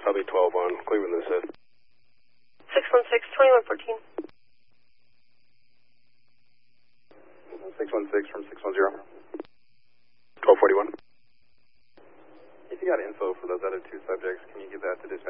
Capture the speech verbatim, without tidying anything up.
Probably twelve on Cleveland Assist. six one six, twenty-one fourteen. six one six from six one zero. twelve forty-one. If you got info for those other two subjects, can you give that to dispatch?